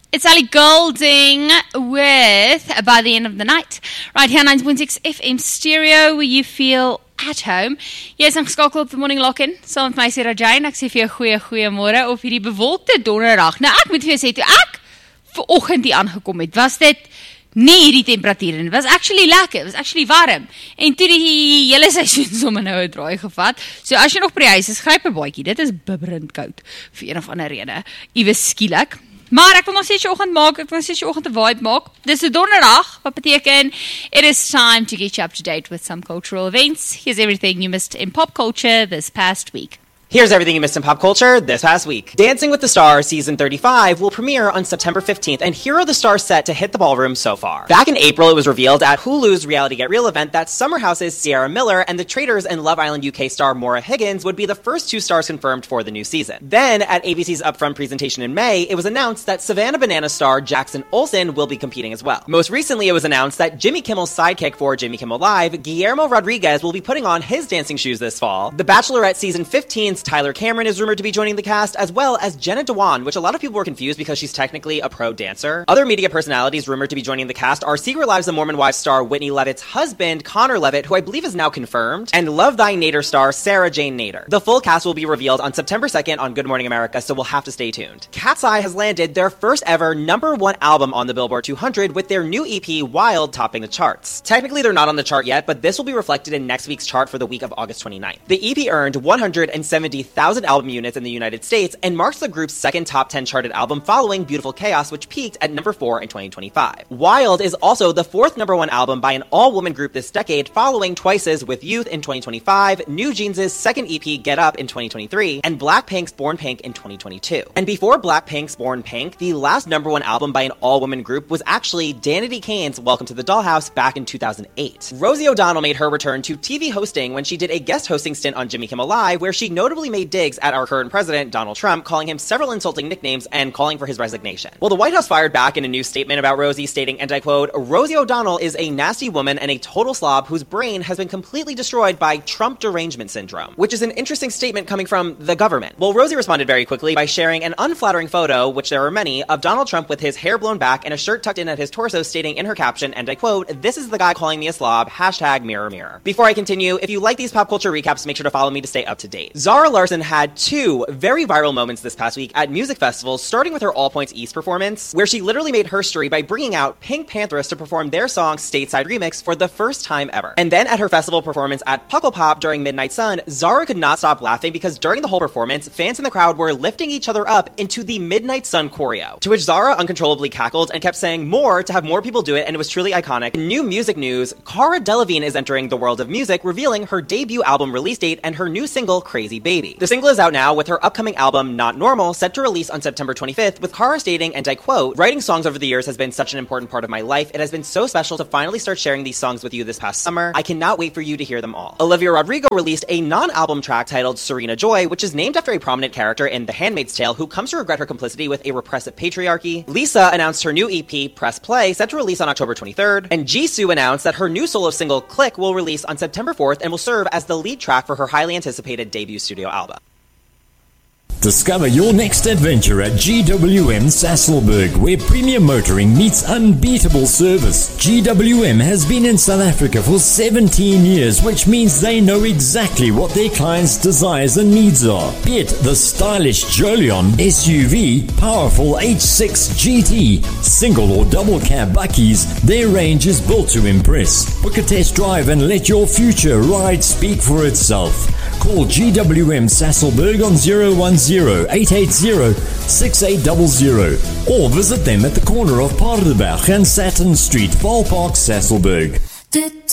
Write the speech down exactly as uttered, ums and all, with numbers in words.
It's Ellie Goulding with By the End of the Night. Right here on ninety point six F M Stereo, where you feel at home. Jy is ingeskakel op The Morning Lock-in, saam met my Sarah Jane. Ek sê vir jou goeie, goeie môre op hierdie bewolkte donderdag. Nou ek moet vir jou sê, toe ek vanoggend hier aangekom het, was dit nie hierdie temperatuur en dit was actually lekker, it was actually warm. En toe die hele seisoen sommer nou 'n draai gevat. So as jy nog by die huis is, gryp 'n baadjie. Dit is bibberend koud vir een of ander rede. Iewes skielik. Maar ek wil nog steeds jou oggend maak, ek wil nog steeds jou oggend 'n vibe maak. Dis 'n donderdag, wat beteken it is time to get you up to date with some cultural events. Here's everything you missed in pop culture this past week. Here's everything you missed in pop culture this past week. Dancing with the Stars Season thirty-five will premiere on September fifteenth, and here are the stars set to hit the ballroom so far. Back in April, it was revealed at Hulu's Reality Get Real event that Summer House's Sierra Miller and The Traitors and Love Island U K star Maura Higgins would be the first two stars confirmed for the new season. Then, at A B C's upfront presentation in May, it was announced that Savannah Banana star Jackson Olsen will be competing as well. Most recently, it was announced that Jimmy Kimmel's sidekick for Jimmy Kimmel Live, Guillermo Rodriguez, will be putting on his dancing shoes this fall. The Bachelorette Season fifteen's Tyler Cameron is rumored to be joining the cast, as well as Jenna Dewan, which a lot of people were confused because she's technically a pro dancer. Other media personalities rumored to be joining the cast are Secret Lives of Mormon Wives star Whitney Levitt's husband, Connor Levitt, who I believe is now confirmed, and Love Thy Nader star Sarah Jane Nader. The full cast will be revealed on September second on Good Morning America, so we'll have to stay tuned. Cat's Eye has landed their first ever number one album on the Billboard two hundred with their new E P, Wild, topping the charts. Technically, they're not on the chart yet, but this will be reflected in next week's chart for the week of August twenty-ninth. The E P earned one hundred seventy thousand album units in the United States and marks the group's second top ten charted album following Beautiful Chaos, which peaked at number four in twenty twenty-five. Wild is also the fourth number one album by an all-woman group this decade, following Twice's With Youth in twenty twenty-five, New Jeans' second E P, Get Up, in twenty twenty-three, and Blackpink's Born Pink in twenty twenty-two. And before Blackpink's Born Pink, the last number one album by an all-woman group was actually Danity Kane's Welcome to the Dollhouse back in two thousand eight. Rosie O'Donnell made her return to T V hosting when she did a guest hosting stint on Jimmy Kimmel Live, where she notably made digs at our current president, Donald Trump, calling him several insulting nicknames and calling for his resignation. Well, the White House fired back in a new statement about Rosie, stating, and I quote, "Rosie O'Donnell is a nasty woman and a total slob whose brain has been completely destroyed by Trump derangement syndrome," which is an interesting statement coming from the government. Well, Rosie responded very quickly by sharing an unflattering photo, which there are many, of Donald Trump with his hair blown back and a shirt tucked in at his torso, stating in her caption, and I quote, "This is the guy calling me a slob, hashtag mirror mirror." Before I continue, if you like these pop culture recaps, make sure to follow me to stay up to date. Zara Larsson had two very viral moments this past week at music festivals, starting with her All Points East performance, where she literally made history by bringing out Pink Panthers to perform their song Stateside Remix for the first time ever. And then at her festival performance at Puckle Pop during Midnight Sun, Zara could not stop laughing because during the whole performance, fans in the crowd were lifting each other up into the Midnight Sun choreo, to which Zara uncontrollably cackled and kept saying more to have more people do it, and it was truly iconic. In new music news, Cara Delevingne is entering the world of music, revealing her debut album release date and her new single, Crazy Baby. The single is out now, with her upcoming album, Not Normal, set to release on September twenty-fifth, with Cara stating, and I quote, "Writing songs over the years has been such an important part of my life. It has been so special to finally start sharing these songs with you this past summer. I cannot wait for you to hear them all." Olivia Rodrigo released a non-album track titled Serena Joy, which is named after a prominent character in The Handmaid's Tale who comes to regret her complicity with a repressive patriarchy. Lisa announced her new E P, Press Play, set to release on October twenty-third, and Jisoo announced that her new solo single, Click, will release on September fourth and will serve as the lead track for her highly anticipated debut studio album. Discover your next adventure at G W M Sasolburg, where premium motoring meets unbeatable service. G W M has been in South Africa for seventeen years, which means they know exactly what their clients' desires and needs are. Be it the stylish Jolion S U V, powerful H six G T, single or double cab buckies, their range is built to impress. Book a test drive and let your future ride speak for itself. Call G W M Sasolburg on zero one zero, eight eight zero, six eight zero zero or visit them at the corner of Paardeberg and Saturn Street, Valpark, Sasolburg.